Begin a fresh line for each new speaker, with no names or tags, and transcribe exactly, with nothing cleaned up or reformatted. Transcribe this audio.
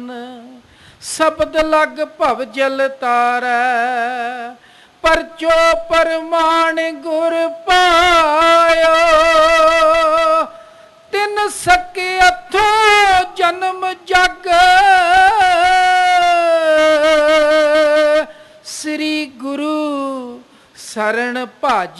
शब्द लग भव जल तारै, परचो परमाण गुर पायो। तिन सके अथो जन्म जग, श्री गुरु शरण भाज